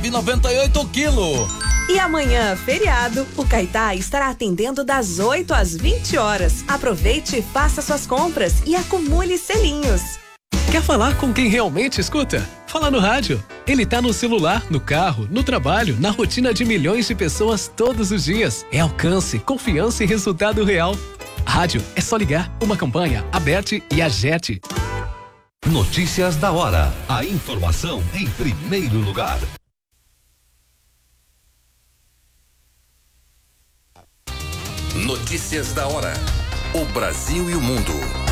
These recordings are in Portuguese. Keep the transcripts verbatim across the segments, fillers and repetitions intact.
nove e noventa e oito o quilo. E amanhã, feriado, o Caetá estará atendendo das oito às vinte horas. Aproveite e faça suas compras e acumule selinhos. Quer falar com quem realmente escuta? Fala no rádio. Ele tá no celular, no carro, no trabalho, na rotina de milhões de pessoas todos os dias. É alcance, confiança e resultado real. Rádio, é só ligar. Uma campanha, Aberte e Agete. Notícias da hora. A informação em primeiro lugar. Notícias da hora. O Brasil e o mundo.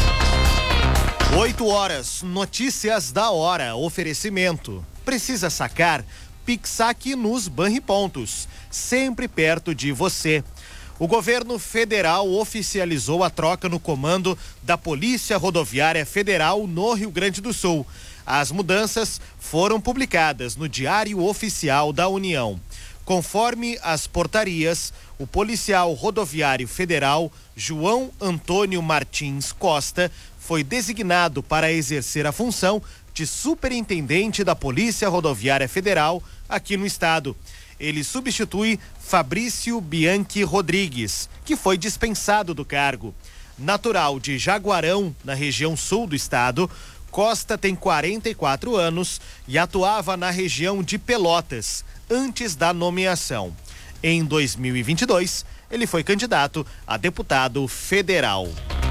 oito horas, notícias da hora, oferecimento. Precisa sacar? PicSac nos Banripontos, sempre perto de você. O governo federal oficializou a troca no comando da Polícia Rodoviária Federal no Rio Grande do Sul. As mudanças foram publicadas no Diário Oficial da União. Conforme as portarias, o policial rodoviário federal João Antônio Martins Costa foi designado para exercer a função de superintendente da Polícia Rodoviária Federal aqui no estado. Ele substitui Fabrício Bianchi Rodrigues, que foi dispensado do cargo. Natural de Jaguarão, na região sul do estado, Costa tem quarenta e quatro anos e atuava na região de Pelotas antes da nomeação. Em dois mil e vinte e dois, ele foi candidato a deputado federal.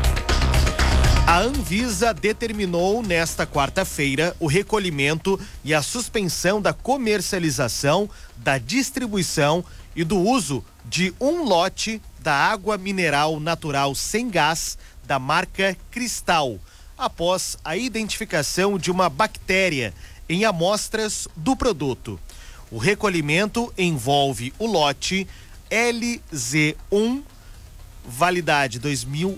A Anvisa determinou nesta quarta-feira o recolhimento e a suspensão da comercialização, da distribuição e do uso de um lote da água mineral natural sem gás da marca Cristal, após a identificação de uma bactéria em amostras do produto. O recolhimento envolve o lote L Z um, validade dois mil,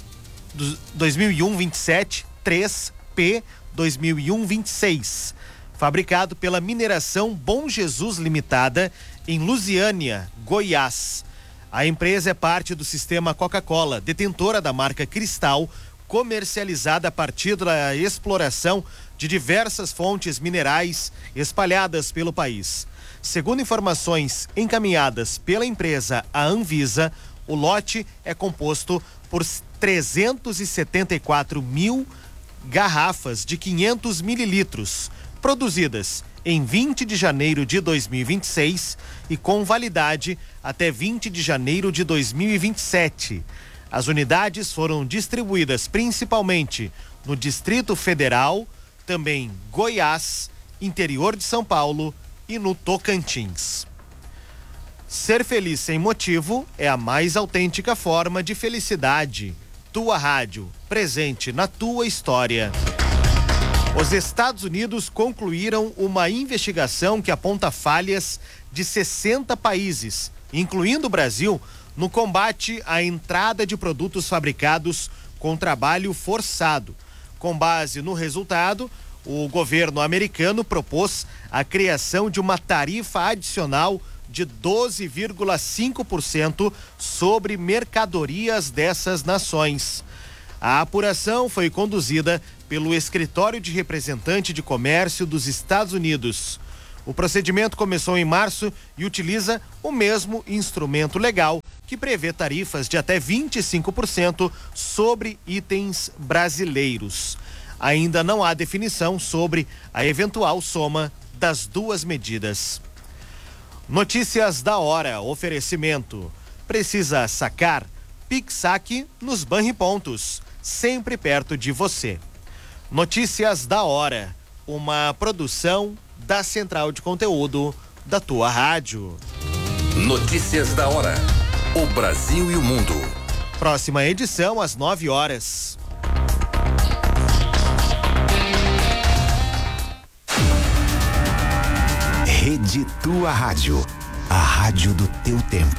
dois mil e um vinte e sete, três P dois mil e um vinte e seis, fabricado pela Mineração Bom Jesus Limitada em Lusiânia, Goiás. A empresa é parte do sistema Coca-Cola, detentora da marca Cristal, comercializada a partir da exploração de diversas fontes minerais espalhadas pelo país. Segundo informações encaminhadas pela empresa à Anvisa, o lote é composto por trezentos e setenta e quatro mil garrafas de quinhentos mililitros, produzidas em vinte de janeiro de dois mil e vinte e seis e com validade até vinte de janeiro de dois mil e vinte e sete. As unidades foram distribuídas principalmente no Distrito Federal, também Goiás, interior de São Paulo e no Tocantins. Ser feliz sem motivo é a mais autêntica forma de felicidade. Tua Rádio, presente na tua história. Os Estados Unidos concluíram uma investigação que aponta falhas de sessenta países, incluindo o Brasil, no combate à entrada de produtos fabricados com trabalho forçado. Com base no resultado, o governo americano propôs a criação de uma tarifa adicional de doze vírgula cinco por cento sobre mercadorias dessas nações. A apuração foi conduzida pelo Escritório de Representante de Comércio dos Estados Unidos. O procedimento começou em março e utiliza o mesmo instrumento legal que prevê tarifas de até vinte e cinco por cento sobre itens brasileiros. Ainda não há definição sobre a eventual soma das duas medidas. Notícias da hora, oferecimento. Precisa sacar? PicSac nos Banripontos, sempre perto de você. Notícias da hora, uma produção da Central de Conteúdo da tua rádio. Notícias da hora. O Brasil e o mundo. Próxima edição às nove horas. Rede Tua Rádio, a rádio do teu tempo.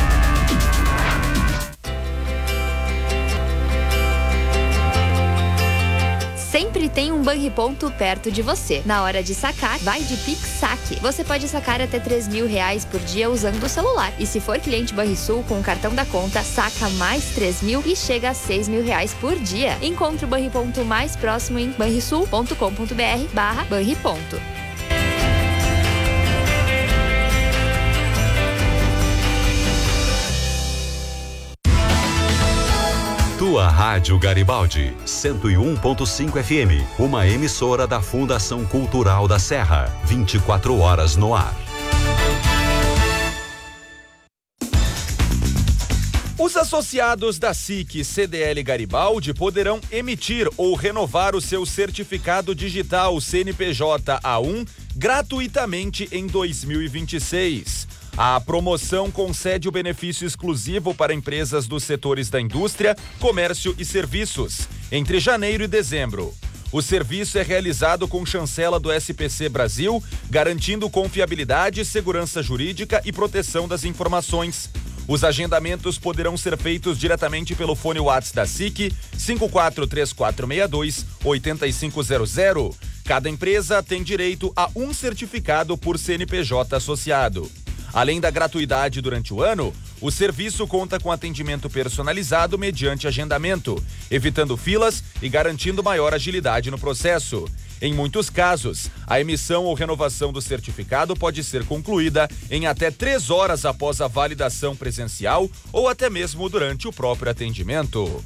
Sempre tem um Banriponto perto de você. Na hora de sacar, vai de PicSac. Você pode sacar até três mil reais por dia usando o celular. E se for cliente Banrisul com o cartão da conta, saca mais três mil e chega a seis mil reais por dia. Encontre o Banriponto mais próximo em banrisul ponto com ponto br barra Banriponto. Sua Rádio Garibaldi, cento e um ponto cinco F M, uma emissora da Fundação Cultural da Serra, vinte e quatro horas no ar. Os associados da S I C C D L Garibaldi poderão emitir ou renovar o seu certificado digital C N P J A um gratuitamente em dois mil e vinte e seis. A promoção concede o benefício exclusivo para empresas dos setores da indústria, comércio e serviços, entre janeiro e dezembro. O serviço é realizado com chancela do S P C Brasil, garantindo confiabilidade, segurança jurídica e proteção das informações. Os agendamentos poderão ser feitos diretamente pelo fone WhatsApp da S I C, cinco quatro três quatro seis dois oito cinco zero zero. Cada empresa tem direito a um certificado por C N P J associado. Além da gratuidade durante o ano, o serviço conta com atendimento personalizado mediante agendamento, evitando filas e garantindo maior agilidade no processo. Em muitos casos, a emissão ou renovação do certificado pode ser concluída em até três horas após a validação presencial ou até mesmo durante o próprio atendimento.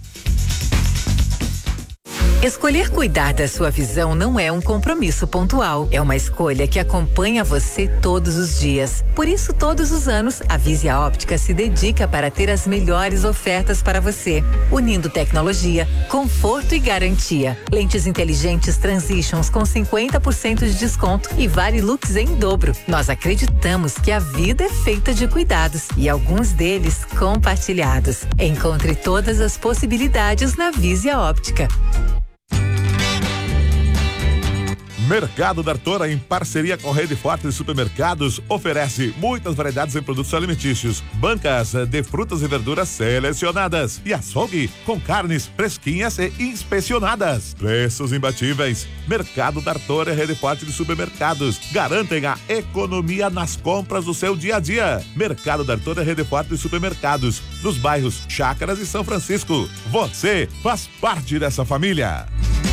Escolher cuidar da sua visão não é um compromisso pontual, é uma escolha que acompanha você todos os dias. Por isso, todos os anos, a Visia Óptica se dedica para ter as melhores ofertas para você, unindo tecnologia, conforto e garantia. Lentes inteligentes Transitions com cinquenta por cento de desconto e Varilux em dobro. Nós acreditamos que a vida é feita de cuidados e alguns deles compartilhados. Encontre todas as possibilidades na Visia Óptica. Mercado da Artora, em parceria com Rede Forte de Supermercados, oferece muitas variedades em produtos alimentícios, bancas de frutas e verduras selecionadas e açougue com carnes fresquinhas e inspecionadas. Preços imbatíveis. Mercado da Artora e Rede Forte de Supermercados garantem a economia nas compras do seu dia a dia. Mercado da Artora e Rede Forte de Supermercados, nos bairros Chácaras e São Francisco. Você faz parte dessa família.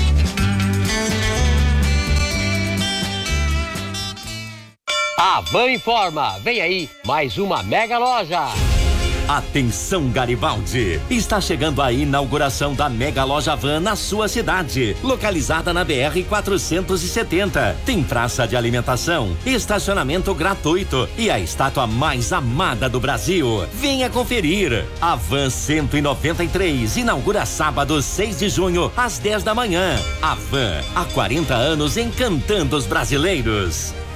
A Van informa, vem aí, mais uma mega loja. Atenção Garibaldi, está chegando a inauguração da Mega Loja Van na sua cidade, localizada na B R quatrocentos e setenta. Tem praça de alimentação, estacionamento gratuito e a estátua mais amada do Brasil. Venha conferir. A Van cento e noventa e três inaugura sábado seis de junho às dez da manhã. A Van, há quarenta anos encantando os brasileiros.